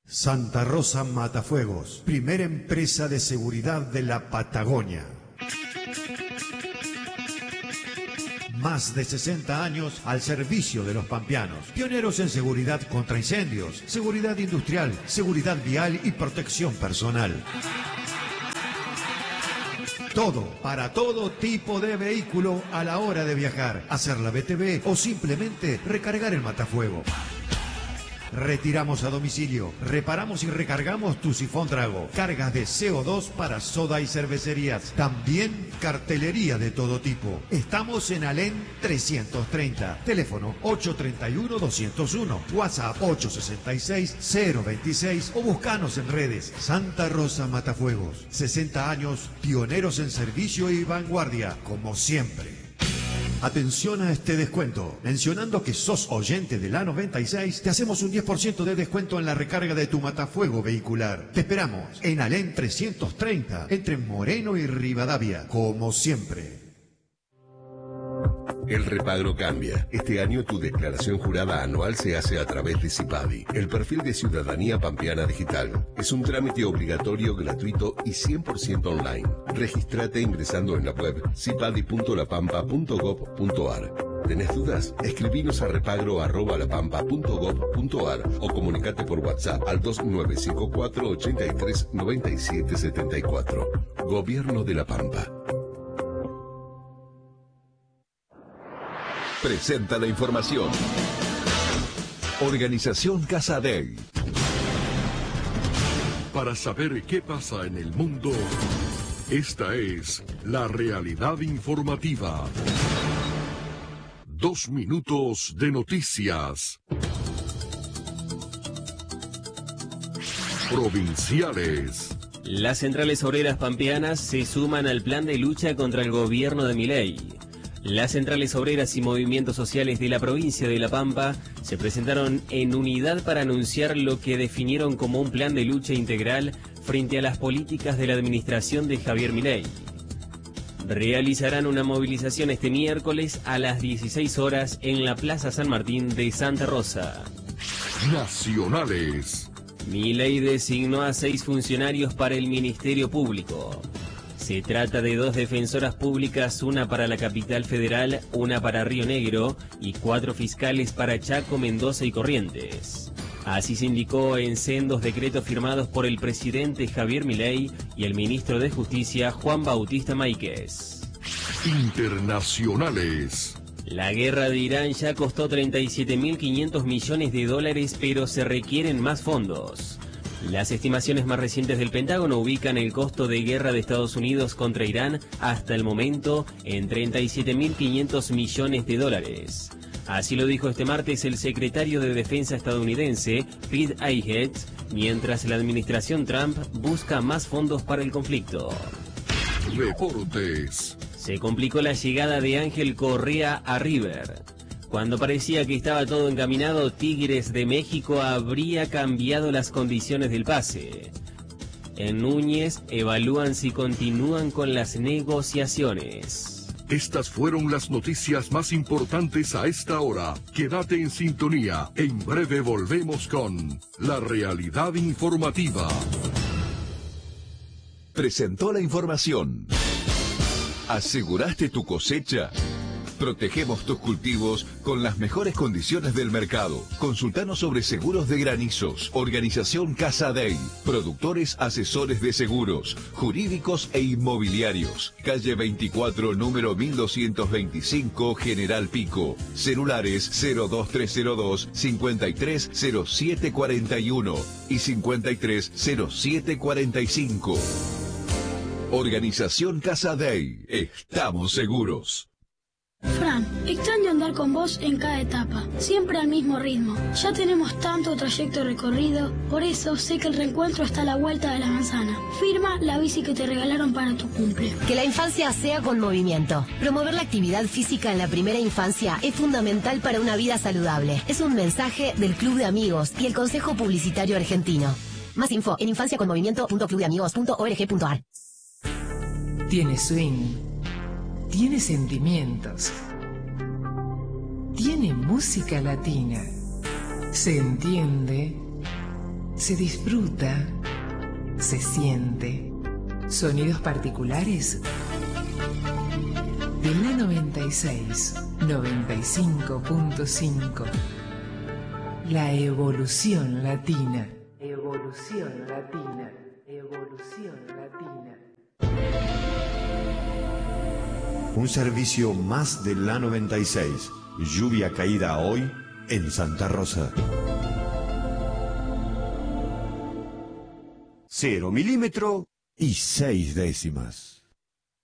Santa Rosa Matafuegos, primera empresa de seguridad de la Patagonia. Más de 60 años al servicio de los pampeanos. Pioneros en seguridad contra incendios, seguridad industrial, seguridad vial y protección personal. Todo, para todo tipo de vehículo a la hora de viajar, hacer la BTV o simplemente recargar el matafuego. Retiramos a domicilio, reparamos y recargamos tu sifón trago, cargas de CO2 para soda y cervecerías, también cartelería de todo tipo. Estamos en Alén 330, teléfono 831-201, WhatsApp 866-026 o buscanos en redes. Santa Rosa Matafuegos, 60 años, pioneros en servicio y vanguardia, como siempre. Atención a este descuento. Mencionando que sos oyente de la 96, te hacemos un 10% de descuento en la recarga de tu matafuego vehicular. Te esperamos en Alén 330, entre Moreno y Rivadavia, como siempre. El repagro cambia. Este año tu declaración jurada anual se hace a través de CIPADI, el perfil de ciudadanía pampeana digital. Es un trámite obligatorio, gratuito y 100% online. Regístrate ingresando en la web cipadi.lapampa.gov.ar. ¿Tenés dudas? Escribinos a repagro@lapampa.gov.ar o comunicate por WhatsApp al 2954 83 97 74. Gobierno de La Pampa. Presenta la información. Organización Casa Dei. Para saber qué pasa en el mundo, esta es la realidad informativa. 2 minutos de noticias. Provinciales. Las centrales obreras pampeanas se suman al plan de lucha contra el gobierno de Milei. Las centrales obreras y movimientos sociales de la provincia de La Pampa se presentaron en unidad para anunciar lo que definieron como un plan de lucha integral frente a las políticas de la administración de Javier Milei. Realizarán una movilización este miércoles a las 16 horas en la Plaza San Martín de Santa Rosa. Nacionales. Milei designó a 6 funcionarios para el Ministerio Público. Se trata de 2 defensoras públicas, una para la capital federal, una para Río Negro y 4 fiscales para Chaco, Mendoza y Corrientes. Así se indicó en sendos decretos firmados por el presidente Javier Milei y el ministro de Justicia Juan Bautista Máiquez. Internacionales. La guerra de Irán ya costó 37.500 millones de dólares, pero se requieren más fondos. Las estimaciones más recientes del Pentágono ubican el costo de guerra de Estados Unidos contra Irán hasta el momento en 37.500 millones de dólares. Así lo dijo este martes el secretario de Defensa estadounidense, Pete Hegseth, mientras la administración Trump busca más fondos para el conflicto. Deportes. Se complicó la llegada de Ángel Correa a River. Cuando parecía que estaba todo encaminado, Tigres de México habría cambiado las condiciones del pase. En Núñez evalúan si continúan con las negociaciones. Estas fueron las noticias más importantes a esta hora. Quédate en sintonía. En breve volvemos con la realidad informativa. Presentó la información. ¿Aseguraste tu cosecha? Protegemos tus cultivos con las mejores condiciones del mercado. Consultanos sobre seguros de granizos. Organización Casa Dei. Productores asesores de seguros, jurídicos e inmobiliarios. Calle 24, número 1225, General Pico. Celulares 02302 530741 y 530745. Organización Casa Dei. Estamos seguros. Fran, extraño andar con vos en cada etapa, siempre al mismo ritmo. Ya tenemos tanto trayecto recorrido, por eso sé que el reencuentro está a la vuelta de la manzana. Firma la bici que te regalaron para tu cumple. Que la infancia sea con movimiento. Promover la actividad física en la primera infancia es fundamental para una vida saludable. Es un mensaje del Club de Amigos y el Consejo Publicitario Argentino. Más info en infanciaconmovimiento.clubdeamigos.org.ar. Tiene swing. Tiene sentimientos. Tiene música latina. Se entiende Se disfruta, se siente. Sonidos particulares de la 96, 95.5. La evolución latina. Evolución latina. Evolución latina. Un servicio más de la 96. Lluvia caída hoy en Santa Rosa. 0 milímetros y 6 décimas.